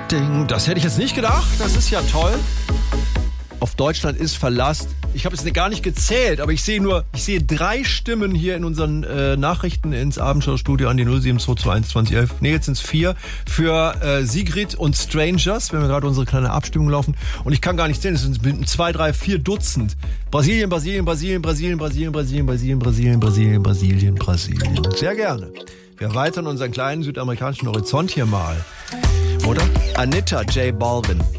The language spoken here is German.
Ding, das hätte ich jetzt nicht gedacht. Das ist ja toll. Auf Deutschland ist Verlass. Ich habe es gar nicht gezählt, aber ich sehe 3 Stimmen hier in unseren Nachrichten ins Abendschau-Studio an die 072212011. Nee, jetzt sind es 4 für Sigrid und Strangers, wenn wir gerade unsere kleine Abstimmung laufen. Und ich kann gar nicht zählen, es sind 2, 3, 4 Dutzend. Brasilien. Sehr gerne. Wir erweitern unseren kleinen südamerikanischen Horizont hier mal. Oder? Anita J. Balvin.